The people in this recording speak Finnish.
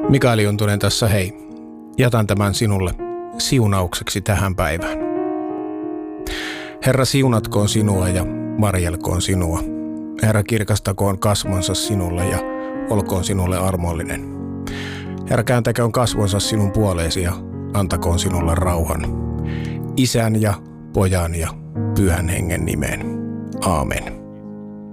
Mikael Juntunen tässä, hei. Jätän tämän sinulle siunaukseksi tähän päivään. Herra siunatkoon sinua ja varjelkoon sinua. Herra kirkastakoon kasvonsa sinulle ja olkoon sinulle armollinen. Herra kääntäköön kasvonsa sinun puoleesi ja antakoon sinulle rauhan. Isän ja Pojan ja Pyhän Hengen nimeen. Aamen.